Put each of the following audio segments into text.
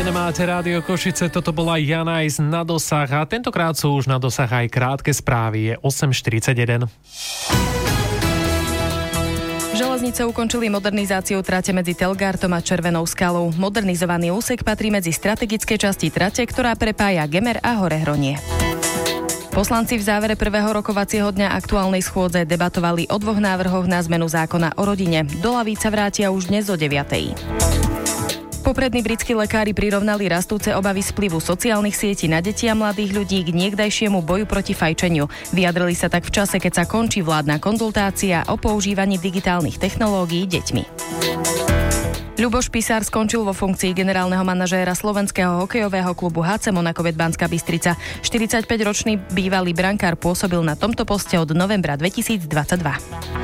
Riadne máte Rádio Košice, toto bola Janajs na dosah a tentokrát sú už na dosah aj krátke správy, je 8:41. Železnice ukončili modernizáciu trate medzi Telgártom a Červenou skalou. Modernizovaný úsek patrí medzi strategické časti trate, ktorá prepája Gemer a Horehronie. Poslanci v závere prvého rokovacieho dňa aktuálnej schôdze debatovali o 2 návrhoch na zmenu zákona o rodine. Do lavíc sa vrátia už dnes o 9:00. Poprední britskí lekári prirovnali rastúce obavy z vplyvu sociálnych sietí na deti a mladých ľudí k niekdajšiemu boju proti fajčeniu. Vyjadrili sa tak v čase, keď sa končí vládna konzultácia o používaní digitálnych technológií deťmi. Ľuboš Pisár skončil vo funkcii generálneho manažéra slovenského hokejového klubu HC Monaco Banská Bystrica. 45-ročný bývalý brankár pôsobil na tomto poste od novembra 2022.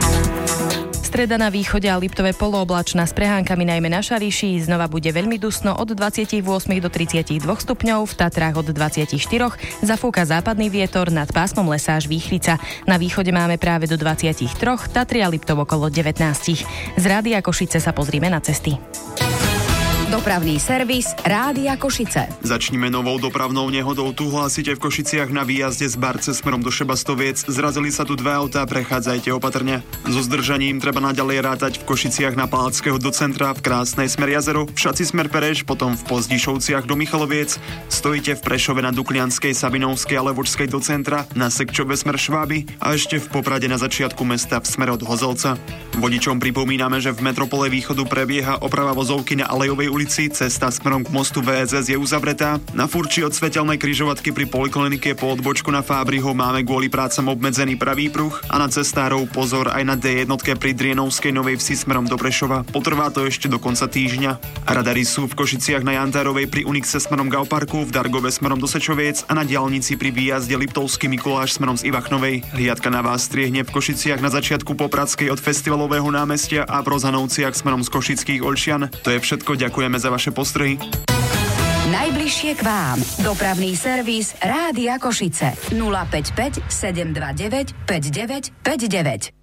Streda na východe a Liptove polooblačná s prehánkami najmä na Šariši. Znova bude veľmi dusno od 28 do 32 stupňov, v Tatrách od 24, zafúka západný vietor, nad pásmom lesa až výchrica. Na východe máme práve do 23, Tatry a Liptov okolo 19. Z Rádia Košice sa pozrime na cesty. Dopravný servis Rádia Košice. Začnime novou dopravnou nehodou. Tu hlásite v Košiciach na výjazde z Barce smerom do Šebastoviec. Zrazili sa tu 2 autá, prechádzajte opatrne. So zdržaním treba naďalej rátať v Košiciach na Palackého do centra, v Krásnej smer Jazero, v Šaci smer Pereš, potom v Pozdišovciach do Michaloviec. Stojíte v Prešove na Duklianskej, Sabinovskej a Levočskej do centra, na Sekčove smer Šváby a ešte v Poprade na začiatku mesta v smer od Hozolca. Vodičom pripomíname, že v Metropole Východu prebieha oprava vozovky na Alejovej ulici, cesta smerom k mostu VSS je uzavretá. Na Furči od svetelnej križovatky pri poliklinike po odbočku na Fábriho máme kvôli prácam obmedzený pravý pruh a na cestárov pozor aj na D1 pri Drienovskej Novej Vsi smerom do Prešova. Potrvá to ešte do konca týždňa. Radary sú v Košiciach na Jantárovej pri Unixe smerom k Geoparku, v Dargove smerom do Sečoviec a na diaľnici pri výjazde Liptovský Mikuláš smerom z Ivachnovej. Hliadka na vás striehne v Košiciach na začiatku Popradskej od Festivalového námestia a v Rozanovciach smerom z Košických Olšian. To je všetko, ďakujeme za vaše postrehy. Najbližšie k vám. Dopravný servis Rádia Košice. 055 729 5959.